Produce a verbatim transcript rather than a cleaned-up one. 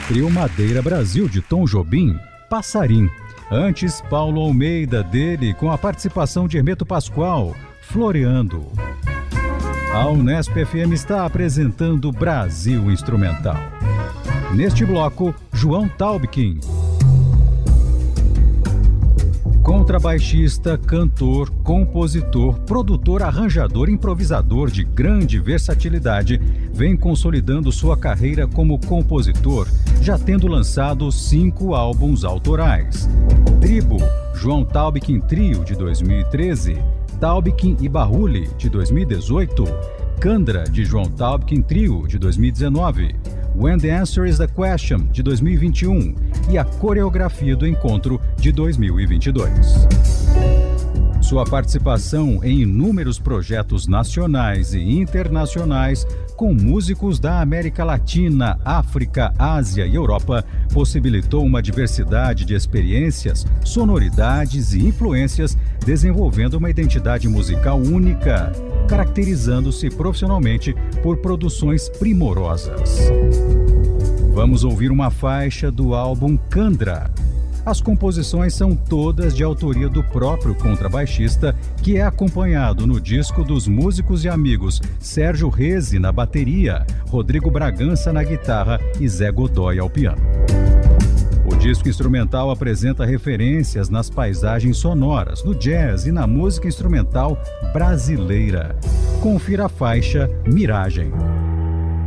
Trio Madeira Brasil de Tom Jobim, Passarim. Antes, Paulo Almeida, dele, com a participação de Hermeto Pascoal, Floreando. A Unesp F M está apresentando Brasil Instrumental. Neste bloco, João Taubkin. Contrabaixista, cantor, compositor, produtor, arranjador, improvisador de grande versatilidade, vem consolidando sua carreira como compositor, já tendo lançado cinco álbuns autorais. Tribo, João Taubkin Trio, de dois mil e treze, Taubkin e Barruli, de dois mil e dezoito, Candra, de João Taubkin Trio, de dois mil e dezenove, When the Answer is the Question, de dois mil e vinte e um, e a Coreografia do Encontro, de dois mil e vinte e dois. Sua participação em inúmeros projetos nacionais e internacionais com músicos da América Latina, África, Ásia e Europa possibilitou uma diversidade de experiências, sonoridades e influências, desenvolvendo uma identidade musical única, caracterizando-se profissionalmente por produções primorosas. Vamos ouvir uma faixa do álbum Candra. As composições são todas de autoria do próprio contrabaixista, que é acompanhado no disco dos músicos e amigos Sérgio Reze na bateria, Rodrigo Bragança na guitarra e Zé Godoy ao piano. O disco instrumental apresenta referências nas paisagens sonoras, no jazz e na música instrumental brasileira. Confira a faixa Miragem.